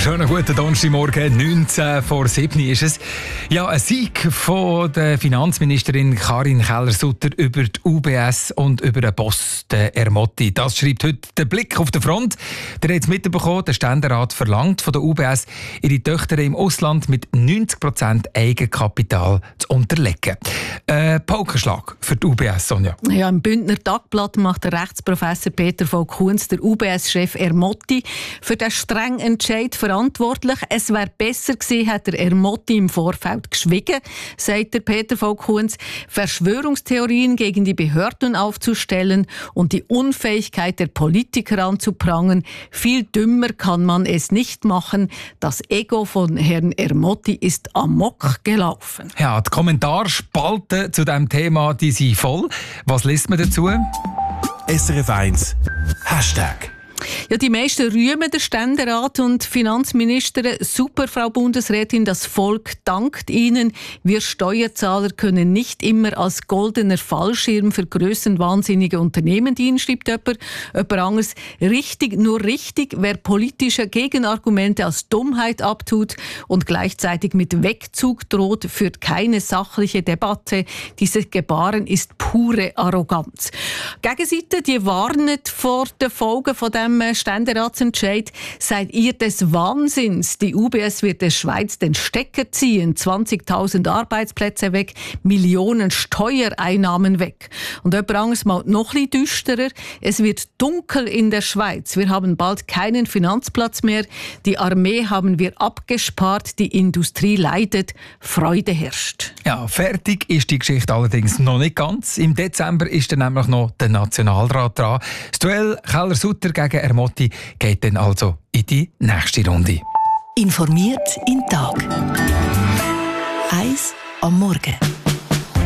Schönen guten Donnerstagmorgen, 19 vor 7 ist es. Ja, ein Sieg von der Finanzministerin Karin Keller-Sutter über die UBS und über den Boss, den Ermotti. Das schreibt heute der Blick auf den Front. Der hat es mitbekommen, der Ständerat verlangt von der UBS, ihre Töchter im Ausland mit 90% Eigenkapital zu unterlegen. Paukenschlag für die UBS, Sonja. Ja, im Bündner Tagblatt macht der Rechtsprofessor Peter V. Kunz, der UBS-Chef Ermotti, für den strengen Entscheid verantwortlich. Es wäre besser gewesen, hätte der Ermotti im Vorfeld geschwiegen, sagt der Peter V. Kunz. Verschwörungstheorien gegen die Behörden aufzustellen und die Unfähigkeit der Politiker anzuprangern. Viel dümmer kann man es nicht machen. Das Ego von Herrn Ermotti ist amok gelaufen. Ja, die Kommentarspalten zu diesem Thema, die sind voll. Was liest man dazu? SRF 1 Hashtag. Ja, die meisten rühmen den Ständerat und Finanzministerin. Super, Frau Bundesrätin, das Volk dankt Ihnen. Wir Steuerzahler können nicht immer als goldener Fallschirm für grössenwahnsinnige Unternehmen dienen, schreibt jemand. Jemand anderes. Richtig, nur richtig, wer politische Gegenargumente als Dummheit abtut und gleichzeitig mit Wegzug droht, führt keine sachliche Debatte. Dieses Gebaren ist pure Arroganz. Gegenseite, die warnet vor den Folgen von dem Ständeratsentscheid. Seid ihr des Wahnsinns? Die UBS wird der Schweiz den Stecker ziehen. 20.000 Arbeitsplätze weg, Millionen Steuereinnahmen weg. Und jemand anderes mal noch ein bisschen düsterer. Es wird dunkel in der Schweiz. Wir haben bald keinen Finanzplatz mehr. Die Armee haben wir abgespart. Die Industrie leidet. Freude herrscht. Ja, fertig ist die Geschichte allerdings noch nicht ganz. Im Dezember ist dann nämlich noch der Nationalrat dran. Das Duell Keller-Sutter gegen Ermotti geht dann also in die nächste Runde. Informiert im Tag. 1 am Morgen.